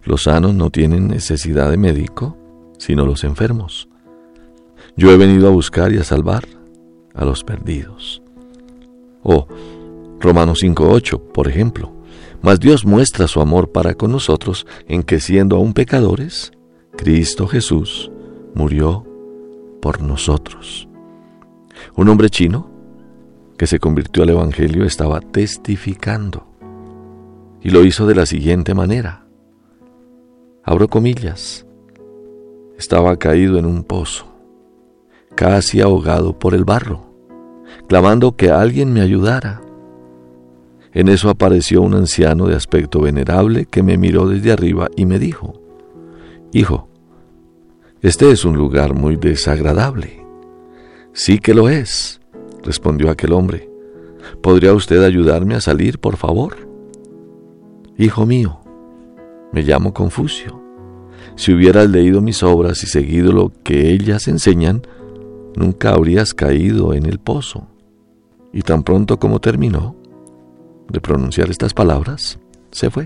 Los sanos no tienen necesidad de médico, sino los enfermos. Yo he venido a buscar y a salvar a los perdidos. O Romanos 5:8, por ejemplo. Mas Dios muestra su amor para con nosotros en que, siendo aún pecadores, Cristo Jesús murió por nosotros. Un hombre chino que se convirtió al Evangelio estaba testificando y lo hizo de la siguiente manera. Abro comillas. Estaba caído en un pozo, casi ahogado por el barro, clamando que alguien me ayudara. En eso apareció un anciano de aspecto venerable que me miró desde arriba y me dijo: Hijo, este es un lugar muy desagradable. Sí que lo es, respondió aquel hombre. ¿Podría usted ayudarme a salir, por favor? Hijo mío, me llamo Confucio. Si hubieras leído mis obras y seguido lo que ellas enseñan, nunca habrías caído en el pozo. Y tan pronto como terminó de pronunciar estas palabras, se fue.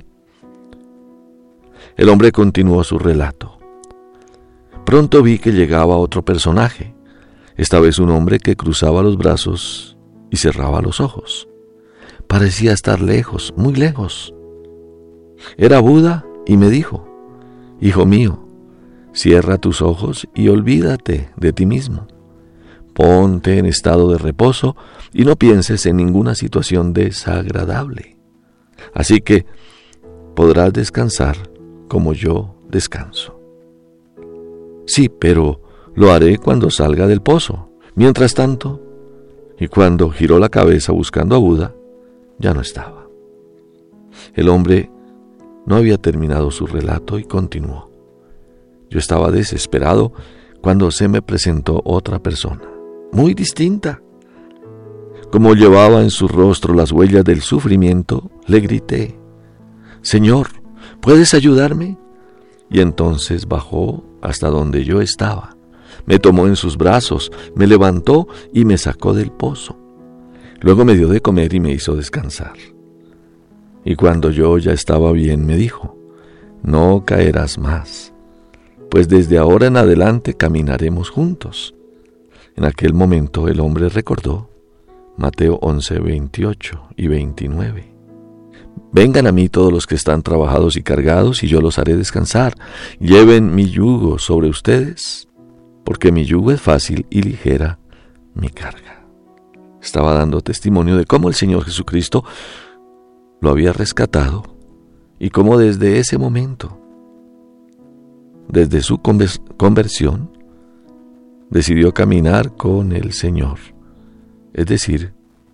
El hombre continuó su relato. Pronto vi que llegaba otro personaje, esta vez un hombre que cruzaba los brazos y cerraba los ojos. Parecía estar lejos, muy lejos. Era Buda y me dijo: Hijo mío, cierra tus ojos y olvídate de ti mismo. Ponte en estado de reposo y no pienses en ninguna situación desagradable. Así que podrás descansar como yo descanso. Sí, pero lo haré cuando salga del pozo. Mientras tanto, y cuando giró la cabeza buscando a Buda, ya no estaba. El hombre no había terminado su relato y continuó. Yo estaba desesperado cuando se me presentó otra persona, muy distinta. Como llevaba en su rostro las huellas del sufrimiento, le grité: Señor, ¿puedes ayudarme? Y entonces bajó hasta donde yo estaba, me tomó en sus brazos, me levantó y me sacó del pozo. Luego me dio de comer y me hizo descansar. Y cuando yo ya estaba bien, me dijo: No caerás más, pues desde ahora en adelante caminaremos juntos. En aquel momento el hombre recordó Mateo 11, 28 y 29. Vengan a mí todos los que están trabajados y cargados, y yo los haré descansar. Lleven mi yugo sobre ustedes, porque mi yugo es fácil y ligera mi carga. Estaba dando testimonio de cómo el Señor Jesucristo lo había rescatado y cómo desde ese momento, desde su conversión, decidió caminar con el Señor. Es decir,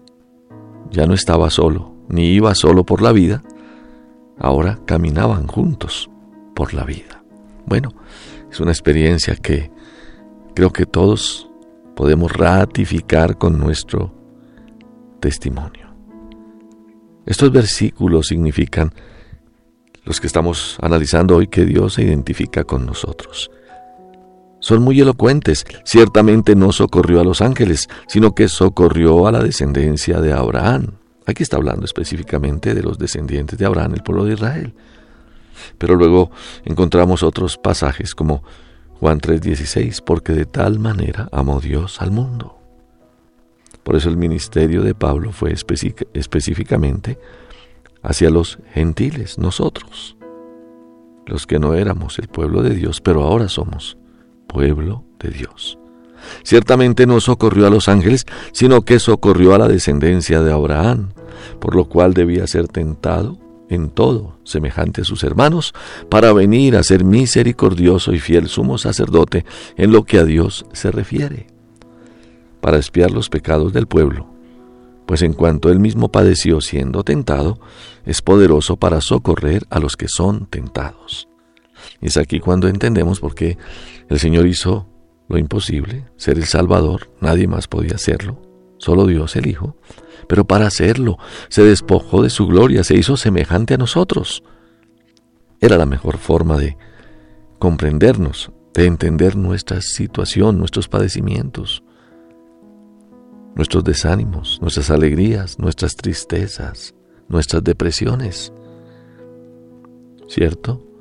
ya no estaba solo, ni iba solo por la vida, ahora caminaban juntos por la vida. Bueno, es una experiencia que creo que todos podemos ratificar con nuestro testimonio. Estos versículos significan, los que estamos analizando hoy, que Dios se identifica con nosotros. Son muy elocuentes. Ciertamente no socorrió a los ángeles, sino que socorrió a la descendencia de Abraham. Aquí está hablando específicamente de los descendientes de Abraham, el pueblo de Israel. Pero luego encontramos otros pasajes como Juan 3:16, porque de tal manera amó Dios al mundo. Por eso el ministerio de Pablo fue específicamente hacia los gentiles, nosotros, los que no éramos el pueblo de Dios, pero ahora somos pueblo de Dios. Ciertamente no socorrió a los ángeles, sino que socorrió a la descendencia de Abraham, por lo cual debía ser tentado en todo, semejante a sus hermanos, para venir a ser misericordioso y fiel sumo sacerdote en lo que a Dios se refiere, para expiar los pecados del pueblo, pues en cuanto él mismo padeció siendo tentado, es poderoso para socorrer a los que son tentados. Y es aquí cuando entendemos por qué el Señor hizo lo imposible, ser el Salvador. Nadie más podía hacerlo, solo Dios el Hijo. Pero para hacerlo, se despojó de su gloria, se hizo semejante a nosotros. Era la mejor forma de comprendernos, de entender nuestra situación, nuestros padecimientos, nuestros desánimos, nuestras alegrías, nuestras tristezas, nuestras depresiones. ¿Cierto?